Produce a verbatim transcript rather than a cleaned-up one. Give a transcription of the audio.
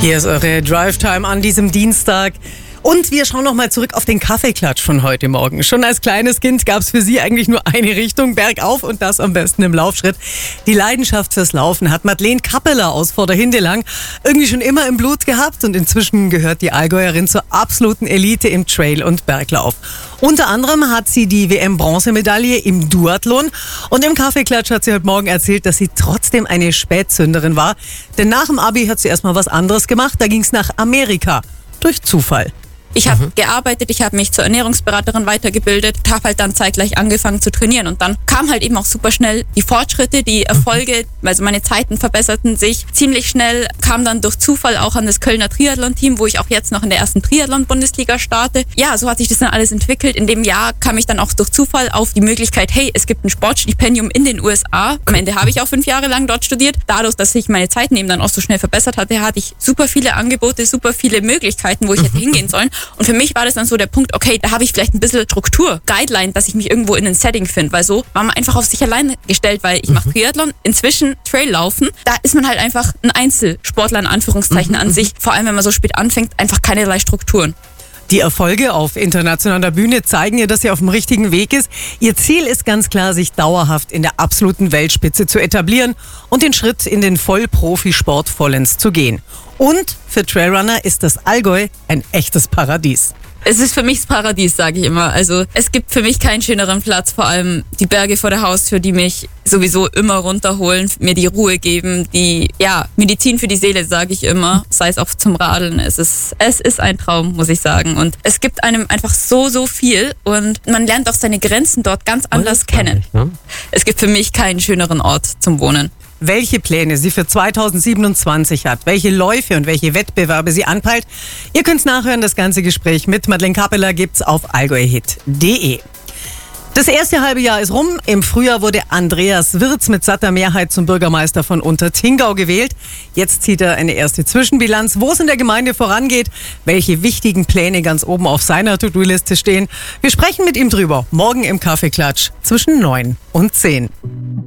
Hier ist eure Drive-Time an diesem Dienstag. Und wir schauen noch mal zurück auf den Kaffeeklatsch von heute Morgen. Schon als kleines Kind gab es für sie eigentlich nur eine Richtung, bergauf und das am besten im Laufschritt. Die Leidenschaft fürs Laufen hat Madeleine Kappeler aus Vorderhindelang irgendwie schon immer im Blut gehabt und inzwischen gehört die Allgäuerin zur absoluten Elite im Trail- und Berglauf. Unter anderem hat sie die W M-Bronzemedaille im Duathlon und im Kaffeeklatsch hat sie heute Morgen erzählt, dass sie trotzdem eine Spätzünderin war. Denn nach dem Abi hat sie erstmal was anderes gemacht, da ging es nach Amerika. Durch Zufall. Ich habe mhm. gearbeitet, ich habe mich zur Ernährungsberaterin weitergebildet, habe halt dann zeitgleich angefangen zu trainieren und dann kam halt eben auch super schnell die Fortschritte, die Erfolge, also meine Zeiten verbesserten sich ziemlich schnell, kam dann durch Zufall auch an das Kölner Triathlon-Team, wo ich auch jetzt noch in der ersten Triathlon-Bundesliga starte. Ja, so hat sich das dann alles entwickelt. In dem Jahr kam ich dann auch durch Zufall auf die Möglichkeit, hey, es gibt ein Sportstipendium in den U S A. Am Ende habe ich auch fünf Jahre lang dort studiert. Dadurch, dass sich meine Zeiten eben dann auch so schnell verbessert hatte, hatte ich super viele Angebote, super viele Möglichkeiten, wo ich hätte hingehen sollen. Und für mich war das dann so der Punkt, okay, da habe ich vielleicht ein bisschen Struktur, Guideline, dass ich mich irgendwo in ein Setting finde, weil so war man einfach auf sich allein gestellt, weil ich mache Triathlon, inzwischen Traillaufen, da ist man halt einfach ein Einzelsportler in Anführungszeichen an sich, vor allem wenn man so spät anfängt, einfach keinerlei Strukturen. Die Erfolge auf internationaler Bühne zeigen ihr, dass sie auf dem richtigen Weg ist. Ihr Ziel ist ganz klar, sich dauerhaft in der absoluten Weltspitze zu etablieren und den Schritt in den Vollprofisport vollends zu gehen. Und für Trailrunner ist das Allgäu ein echtes Paradies. Es ist für mich das Paradies, sage ich immer. Also es gibt für mich keinen schöneren Platz, vor allem die Berge vor der Haustür, die mich sowieso immer runterholen, mir die Ruhe geben, die ja Medizin für die Seele, sage ich immer, sei es auch zum Radeln. Es ist, es ist ein Traum, muss ich sagen. Und es gibt einem einfach so, so viel und man lernt auch seine Grenzen dort ganz anders kennen. Nicht, ne? Es gibt für mich keinen schöneren Ort zum Wohnen. Welche Pläne sie für zweitausendsiebenundzwanzig hat, welche Läufe und welche Wettbewerbe sie anpeilt. Ihr könnt's nachhören, das ganze Gespräch mit Madeleine Kappeler gibt's auf allgäuhit punkt de. Das erste halbe Jahr ist rum. Im Frühjahr wurde Andreas Wirz mit satter Mehrheit zum Bürgermeister von Untertingau gewählt. Jetzt zieht er eine erste Zwischenbilanz, wo es in der Gemeinde vorangeht, welche wichtigen Pläne ganz oben auf seiner To-Do-Liste stehen. Wir sprechen mit ihm drüber morgen im Kaffeeklatsch zwischen neun und zehn.